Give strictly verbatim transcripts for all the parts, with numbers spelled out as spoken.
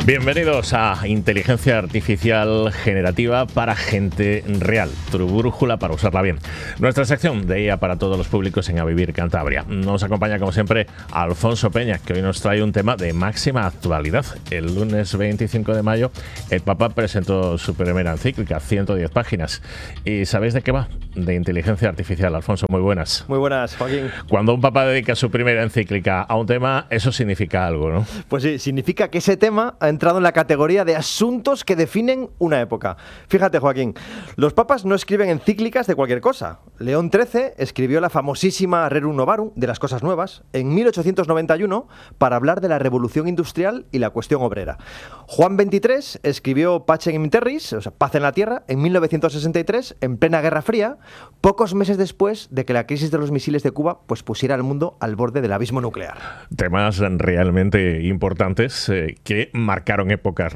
Bienvenidos a Inteligencia Artificial Generativa para gente real, tu brújula para usarla bien. Nuestra sección de I A para todos los públicos en A Vivir Cantabria. Nos acompaña como siempre Alfonso Peña, que hoy nos trae un tema de máxima actualidad. El lunes veinticinco de mayo el Papa presentó su primera encíclica, ciento diez páginas. ¿Y sabéis de qué va? De inteligencia artificial. Alfonso, muy buenas. Muy buenas, Joaquín. Cuando un Papa dedica su primera encíclica a un tema, eso significa algo, ¿no? Pues sí, significa que ese tema ha entrado en la categoría de asuntos que definen una época. Fíjate, Joaquín, los papas no escriben encíclicas de cualquier cosa. León trece escribió la famosísima Rerum Novarum de las cosas nuevas en mil ochocientos noventa y uno para hablar de la revolución industrial y la cuestión obrera. Juan veintitrés escribió Pacem in Terris, o sea, paz en la tierra, en mil novecientos sesenta y tres, en plena Guerra Fría, pocos meses después de que la crisis de los misiles de Cuba pues, pusiera al mundo al borde del abismo nuclear. Temas realmente importantes eh, que marcaron épocas,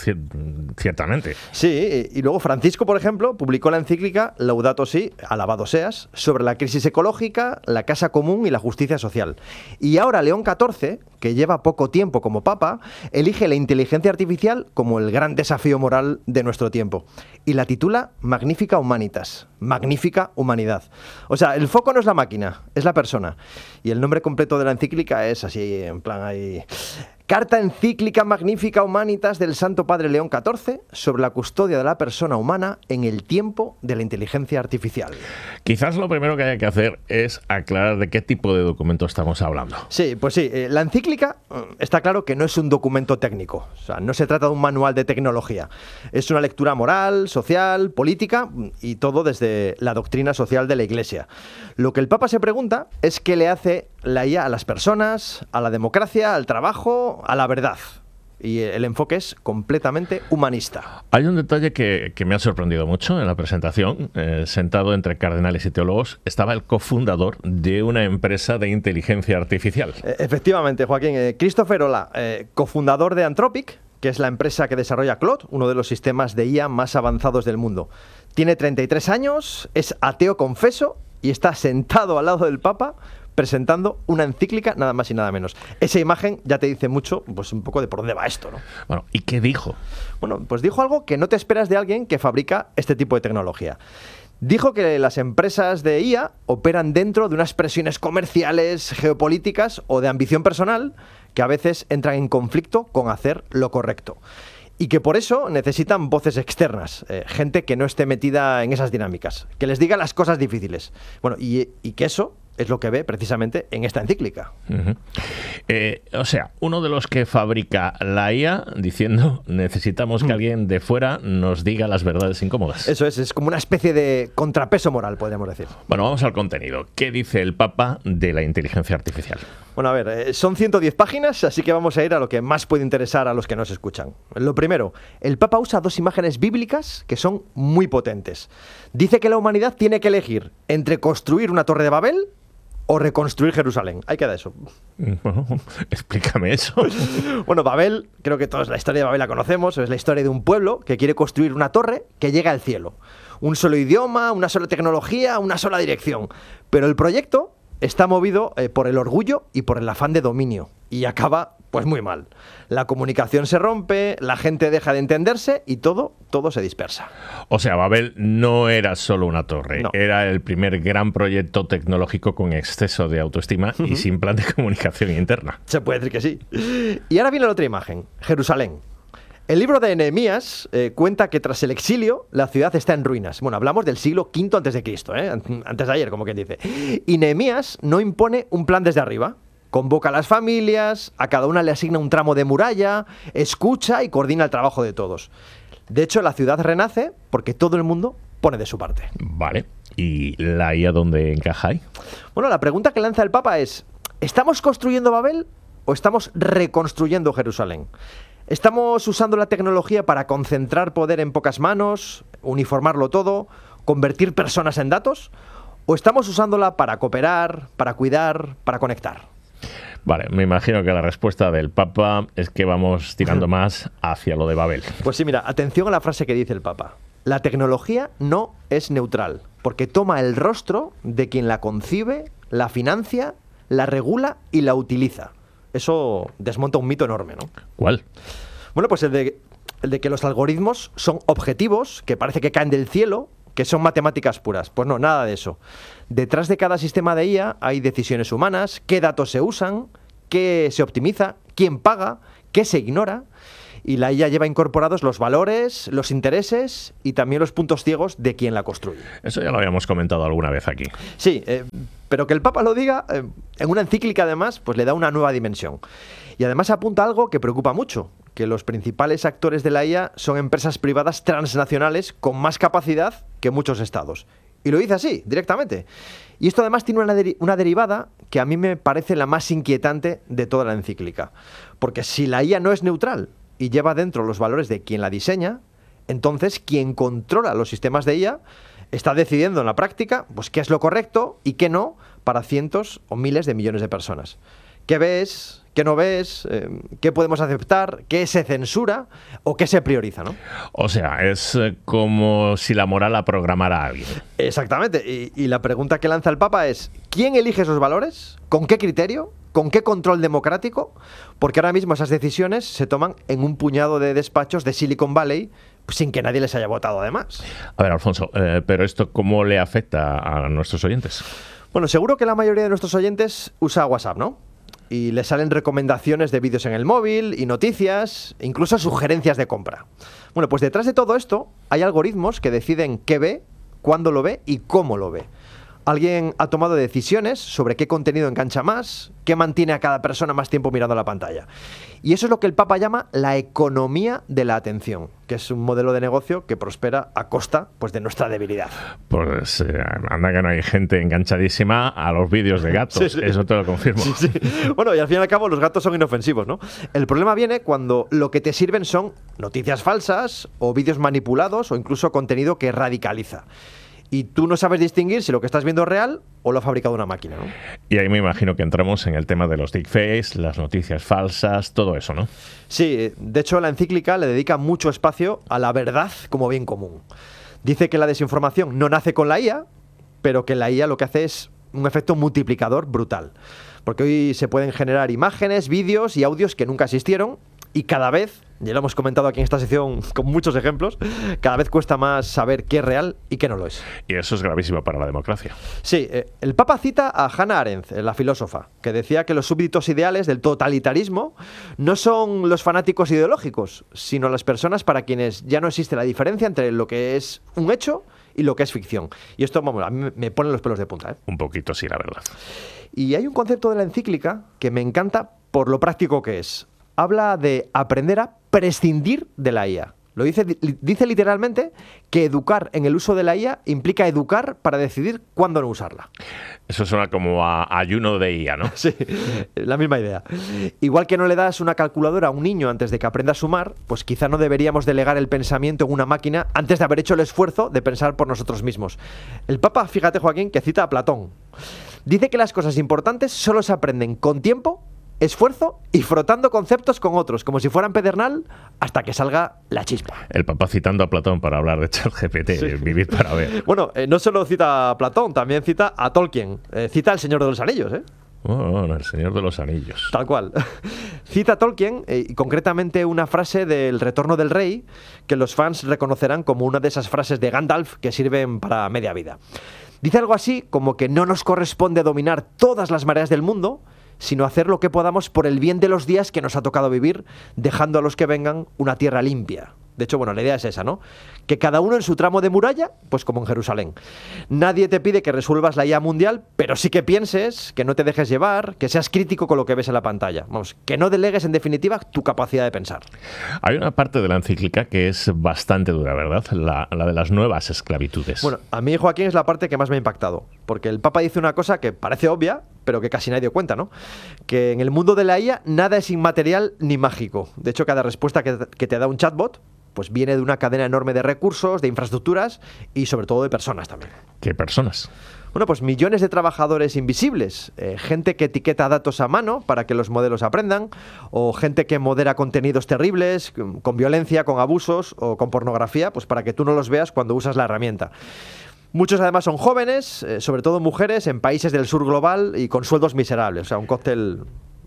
ciertamente. Sí, y luego Francisco, por ejemplo, publicó la encíclica Laudato Si, alabado seas, sobre la crisis ecológica, la casa común y la justicia social. Y ahora León catorce, que lleva poco tiempo como papa, elige la inteligencia artificial como el gran desafío moral de nuestro tiempo. Y la titula Magnifica Humanitas, magnífica humanidad. O sea, el foco no es la máquina, es la persona. Y el nombre completo de la encíclica es así, en plan ahí... Carta encíclica Magnifica Humanitas del Santo Padre León catorce sobre la custodia de la persona humana en el tiempo de la inteligencia artificial. Quizás lo primero que hay que hacer es aclarar de qué tipo de documento estamos hablando. Sí, pues sí. Eh, la encíclica está claro que no es un documento técnico. O sea, no se trata de un manual de tecnología. Es una lectura moral, social, política y todo desde la doctrina social de la Iglesia. Lo que el Papa se pregunta es qué le hace la I A a las personas, a la democracia, al trabajo, a la verdad. Y el enfoque es completamente humanista. Hay un detalle que, que me ha sorprendido mucho en la presentación. Eh, sentado entre cardenales y teólogos estaba el cofundador de una empresa de inteligencia artificial. Eh, efectivamente, Joaquín. Eh, Christopher Olah, eh, cofundador de Anthropic, que es la empresa que desarrolla Claude, uno de los sistemas de I A más avanzados del mundo. Tiene treinta y tres años, es ateo confeso y está sentado al lado del Papa presentando una encíclica, nada más y nada menos. Esa imagen ya te dice mucho, pues un poco de por dónde va esto, ¿no? Bueno, ¿y qué dijo? Bueno, pues dijo algo que no te esperas de alguien que fabrica este tipo de tecnología. Dijo que las empresas de I A operan dentro de unas presiones comerciales, geopolíticas o de ambición personal que a veces entran en conflicto con hacer lo correcto. Y que por eso necesitan voces externas, eh, gente que no esté metida en esas dinámicas, que les diga las cosas difíciles. Bueno, y, y que eso es lo que ve precisamente en esta encíclica. Uh-huh. eh, o sea, uno de los que fabrica la I A diciendo necesitamos que alguien de fuera nos diga las verdades incómodas. Eso es, es como una especie de contrapeso moral, podríamos decir. Bueno, vamos al contenido. ¿Qué dice el Papa de la inteligencia artificial? Bueno, a ver, eh, son ciento diez páginas, así que vamos a ir a lo que más puede interesar a los que nos escuchan. Lo primero, el Papa usa dos imágenes bíblicas que son muy potentes. Dice que la humanidad tiene que elegir entre construir una torre de Babel o reconstruir Jerusalén. Ahí queda eso. Bueno, explícame eso. Bueno, Babel, creo que todos la historia de Babel la conocemos, es la historia de un pueblo que quiere construir una torre que llega al cielo. Un solo idioma, una sola tecnología, una sola dirección. Pero el proyecto está movido eh, por el orgullo y por el afán de dominio. Y acaba, pues muy mal. La comunicación se rompe, la gente deja de entenderse y todo, todo se dispersa. O sea, Babel no era solo una torre. No. Era el primer gran proyecto tecnológico con exceso de autoestima uh-huh. y sin plan de comunicación interna. Se puede decir que sí. Y ahora viene la otra imagen, Jerusalén. El libro de Nehemías eh, cuenta que tras el exilio la ciudad está en ruinas. Bueno, hablamos del siglo quinto antes de Cristo, ¿eh? Antes de ayer, como quien dice. Y Nehemías no impone un plan desde arriba. Convoca a las familias, a cada una le asigna un tramo de muralla, escucha y coordina el trabajo de todos. De hecho, la ciudad renace porque todo el mundo pone de su parte. Vale. ¿Y la I A dónde encaja ahí? Bueno, la pregunta que lanza el Papa es: ¿estamos construyendo Babel o estamos reconstruyendo Jerusalén? ¿Estamos usando la tecnología para concentrar poder en pocas manos, uniformarlo todo, convertir personas en datos? ¿O estamos usándola para cooperar, para cuidar, para conectar? Vale, me imagino que la respuesta del Papa es que vamos tirando más hacia lo de Babel. Pues sí, mira, atención a la frase que dice el Papa. La tecnología no es neutral, porque toma el rostro de quien la concibe, la financia, la regula y la utiliza. Eso desmonta un mito enorme, ¿no? ¿Cuál? Bueno, pues el de, el de que los algoritmos son objetivos, que parece que caen del cielo, que son matemáticas puras. Pues no, nada de eso. Detrás de cada sistema de I A hay decisiones humanas, qué datos se usan, qué se optimiza, quién paga, qué se ignora. Y la I A lleva incorporados los valores, los intereses y también los puntos ciegos de quien la construye. Eso ya lo habíamos comentado alguna vez aquí. Sí, eh, pero que el Papa lo diga, eh, en una encíclica además, pues le da una nueva dimensión. Y además apunta algo que preocupa mucho, que los principales actores de la I A son empresas privadas transnacionales con más capacidad que muchos estados. Y lo dice así, directamente. Y esto además tiene una, deri- una derivada que a mí me parece la más inquietante de toda la encíclica. Porque si la I A no es neutral y lleva dentro los valores de quien la diseña, entonces quien controla los sistemas de I A está decidiendo en la práctica pues, qué es lo correcto y qué no para cientos o miles de millones de personas. ¿Qué ves? ¿Qué no ves? Eh, ¿Qué podemos aceptar? ¿Qué se censura? ¿O qué se prioriza? ¿No? O sea, es eh, como si la moral la programara a alguien. Exactamente. Y, y la pregunta que lanza el Papa es, ¿quién elige esos valores? ¿Con qué criterio? ¿Con qué control democrático? Porque ahora mismo esas decisiones se toman en un puñado de despachos de Silicon Valley pues, sin que nadie les haya votado además. A ver, Alfonso, eh, pero ¿esto cómo le afecta a nuestros oyentes? Bueno, seguro que la mayoría de nuestros oyentes usa WhatsApp, ¿no? Y le salen recomendaciones de vídeos en el móvil y noticias, incluso sugerencias de compra. Bueno, pues detrás de todo esto hay algoritmos que deciden qué ve, cuándo lo ve y cómo lo ve. Alguien ha tomado decisiones sobre qué contenido engancha más, qué mantiene a cada persona más tiempo mirando la pantalla. Y eso es lo que el Papa llama la economía de la atención, que es un modelo de negocio que prospera a costa pues, de nuestra debilidad. Pues eh, anda que no hay gente enganchadísima a los vídeos de gatos, sí, sí. Eso te lo confirmo. Sí, sí. Bueno, y al fin y al cabo los gatos son inofensivos, ¿no? El problema viene cuando lo que te sirven son noticias falsas o vídeos manipulados o incluso contenido que radicaliza. Y tú no sabes distinguir si lo que estás viendo es real o lo ha fabricado una máquina, ¿no? Y ahí me imagino que entramos en el tema de los deepfakes, las noticias falsas, todo eso, ¿no? Sí, de hecho la encíclica le dedica mucho espacio a la verdad como bien común. Dice que la desinformación no nace con la I A, pero que la I A lo que hace es un efecto multiplicador brutal. Porque hoy se pueden generar imágenes, vídeos y audios que nunca existieron y cada vez, ya lo hemos comentado aquí en esta sección con muchos ejemplos, cada vez cuesta más saber qué es real y qué no lo es. Y eso es gravísimo para la democracia. Sí, eh, el Papa cita a Hannah Arendt, la filósofa, que decía que los súbditos ideales del totalitarismo no son los fanáticos ideológicos, sino las personas para quienes ya no existe la diferencia entre lo que es un hecho y lo que es ficción. Y esto, vamos, a mí me pone los pelos de punta, ¿eh? Un poquito, sí, la verdad. Y hay un concepto de la encíclica que me encanta por lo práctico que es. Habla de aprender a prescindir de la I A. Lo dice, dice literalmente que educar en el uso de la I A implica educar para decidir cuándo no usarla. Eso suena como a ayuno de I A, ¿no? Sí, la misma idea. Igual que no le das una calculadora a un niño antes de que aprenda a sumar, pues quizá no deberíamos delegar el pensamiento en una máquina antes de haber hecho el esfuerzo de pensar por nosotros mismos. El Papa, fíjate, Joaquín, que cita a Platón. Dice que las cosas importantes solo se aprenden con tiempo, esfuerzo y frotando conceptos con otros, como si fueran pedernal, hasta que salga la chispa. El Papa citando a Platón para hablar de ChatGPT, sí. Vivir para ver. Bueno, eh, no solo cita a Platón, también cita a Tolkien. Eh, cita al Señor de los Anillos, ¿eh? Oh, oh, el Señor de los Anillos. Tal cual. Cita a Tolkien, eh, y concretamente una frase del Retorno del Rey, que los fans reconocerán como una de esas frases de Gandalf que sirven para media vida. Dice algo así como que no nos corresponde dominar todas las mareas del mundo, sino hacer lo que podamos por el bien de los días que nos ha tocado vivir, dejando a los que vengan una tierra limpia. De hecho, bueno, la idea es esa, ¿no? Que cada uno en su tramo de muralla, pues como en Jerusalén. Nadie te pide que resuelvas la I A mundial, pero sí que pienses, que no te dejes llevar, que seas crítico con lo que ves en la pantalla. Vamos, que no delegues en definitiva tu capacidad de pensar. Hay una parte de la encíclica que es bastante dura, ¿verdad? La, la de las nuevas esclavitudes. Bueno, a mí, Joaquín, es la parte que más me ha impactado, porque el Papa dice una cosa que parece obvia, pero que casi nadie dio cuenta, ¿no? Que en el mundo de la I A nada es inmaterial ni mágico. De hecho, cada respuesta que, que te da un chatbot pues viene de una cadena enorme de recursos, de infraestructuras y sobre todo de personas también. ¿Qué personas? Bueno, pues millones de trabajadores invisibles, eh, gente que etiqueta datos a mano para que los modelos aprendan, o gente que modera contenidos terribles, con violencia, con abusos o con pornografía, pues para que tú no los veas cuando usas la herramienta. Muchos además son jóvenes, eh, sobre todo mujeres, en países del sur global y con sueldos miserables, o sea, un cóctel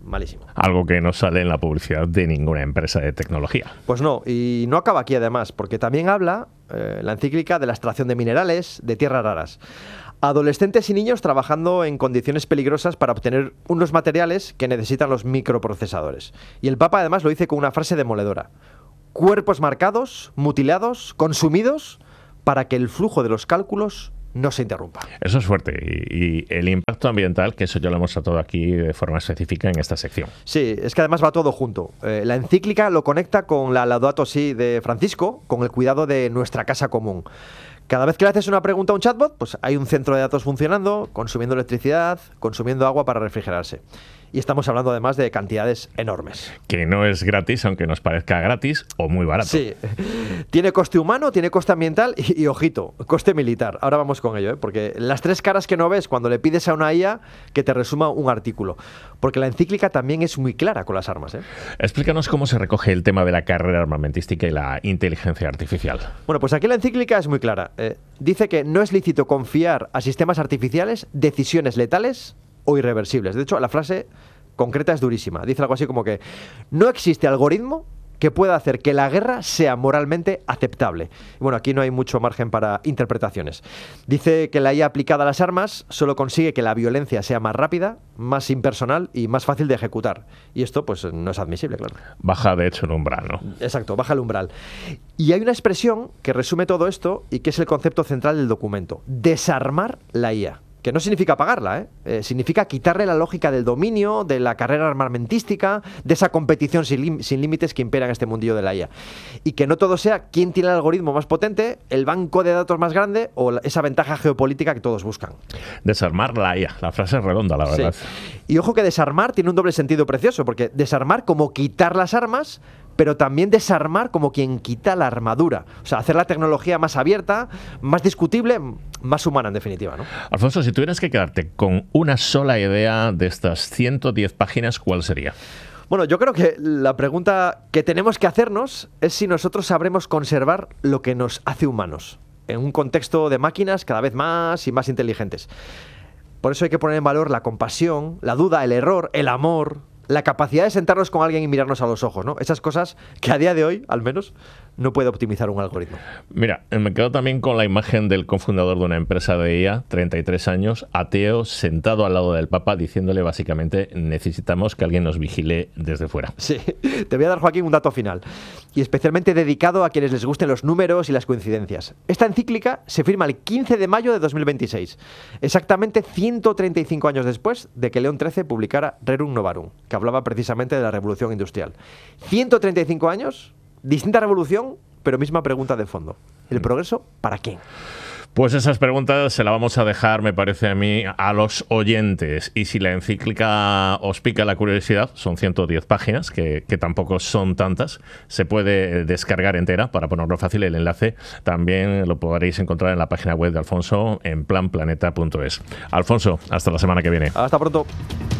malísimo. Algo que no sale en la publicidad de ninguna empresa de tecnología. Pues no, y no acaba aquí además, porque también habla eh, la encíclica de la extracción de minerales, de tierras raras. Adolescentes y niños trabajando en condiciones peligrosas para obtener unos materiales que necesitan los microprocesadores. Y el Papa además lo dice con una frase demoledora. Cuerpos marcados, mutilados, consumidos, para que el flujo de los cálculos no se interrumpa. Eso es fuerte. Y, y el impacto ambiental, que eso ya lo hemos tratado aquí de forma específica en esta sección. Sí, es que además va todo junto. Eh, la encíclica lo conecta con la Laudato Si de Francisco, con el cuidado de nuestra casa común. Cada vez que le haces una pregunta a un chatbot, pues hay un centro de datos funcionando, consumiendo electricidad, consumiendo agua para refrigerarse. Y estamos hablando además de cantidades enormes. Que no es gratis, aunque nos parezca gratis o muy barato. Sí. Tiene coste humano, tiene coste ambiental y, y ojito, coste militar. Ahora vamos con ello, ¿eh? Porque las tres caras que no ves cuando le pides a una I A que te resuma un artículo. Porque la encíclica también es muy clara con las armas, ¿eh? Explícanos cómo se recoge el tema de la carrera armamentística y la inteligencia artificial. Bueno, pues aquí la encíclica es muy clara. Eh, dice que no es lícito confiar a sistemas artificiales decisiones letales o irreversibles. De hecho, la frase concreta es durísima. Dice algo así como que no existe algoritmo que pueda hacer que la guerra sea moralmente aceptable. Y bueno, aquí no hay mucho margen para interpretaciones. Dice que la I A aplicada a las armas solo consigue que la violencia sea más rápida, más impersonal y más fácil de ejecutar. Y esto, pues, no es admisible, claro. Baja, de hecho, el umbral, ¿no? Exacto, baja el umbral. Y hay una expresión que resume todo esto y que es el concepto central del documento. Desarmar la I A. Que no significa apagarla, ¿eh? Eh, significa quitarle la lógica del dominio, de la carrera armamentística, de esa competición sin, sin límites que impera en este mundillo de la I A. Y que no todo sea quién tiene el algoritmo más potente, el banco de datos más grande o la, esa ventaja geopolítica que todos buscan. Desarmar la I A, la frase es redonda, la verdad. Sí. Y ojo que desarmar tiene un doble sentido precioso, porque desarmar como quitar las armas, pero también desarmar como quien quita la armadura. O sea, hacer la tecnología más abierta, más discutible, más humana, en definitiva, ¿no? Alfonso, si tuvieras que quedarte con una sola idea de estas ciento diez páginas, ¿cuál sería? Bueno, yo creo que la pregunta que tenemos que hacernos es si nosotros sabremos conservar lo que nos hace humanos, en un contexto de máquinas cada vez más y más inteligentes. Por eso hay que poner en valor la compasión, la duda, el error, el amor, la capacidad de sentarnos con alguien y mirarnos a los ojos, ¿no? Esas cosas que a día de hoy, al menos, no puede optimizar un algoritmo. Mira, me quedo también con la imagen del cofundador de una empresa de I A, treinta y tres años, ateo, sentado al lado del Papa, diciéndole básicamente, necesitamos que alguien nos vigile desde fuera. Sí, te voy a dar, Joaquín, un dato final, y especialmente dedicado a quienes les gusten los números y las coincidencias. Esta encíclica se firma el quince de mayo de dos mil veintiséis, exactamente ciento treinta y cinco años después de que León trece publicara Rerum Novarum, que hablaba precisamente de la revolución industrial. ciento treinta y cinco años, distinta revolución, pero misma pregunta de fondo. ¿El progreso para quién? Pues esas preguntas se las vamos a dejar, me parece a mí, a los oyentes. Y si la encíclica os pica la curiosidad, son ciento diez páginas, que, que tampoco son tantas. Se puede descargar entera, para ponerlo fácil, el enlace también lo podréis encontrar en la página web de Alfonso, en plan planeta punto es. Alfonso, hasta la semana que viene. Hasta pronto.